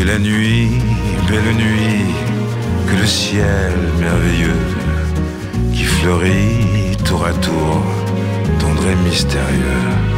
que la nuit, belle nuit, que le ciel merveilleux qui fleurit tour à tour, tendre et mystérieux.